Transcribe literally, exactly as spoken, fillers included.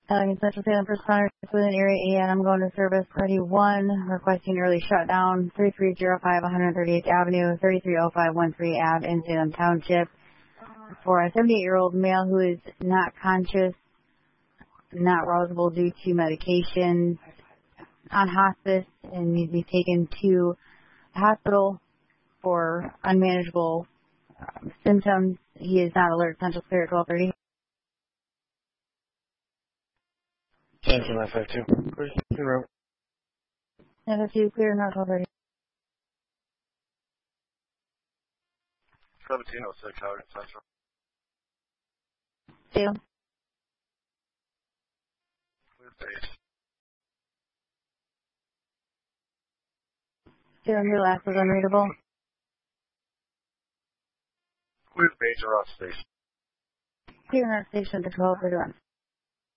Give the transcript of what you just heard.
Telling Central Salem First Responders within Area A, and I'm going to service Party one, requesting early shutdown, three three zero five one thirty-eighth Avenue, thirty-three oh five one three Ave in Salem Township, for a seventy-eight-year-old male who is not conscious, not rousable due to medication, on hospice, and needs to be taken to the hospital for unmanageable um, symptoms. He is not alert. Central Clear at twelve thirty. Central nine five two. Clear. nine five two, clear, not twelve thirty. seventeen oh six, Howard Central. Salem. Clear page. Salem, your last was unreadable. Clear page or off station. Clear, not station to twelve thirty-one.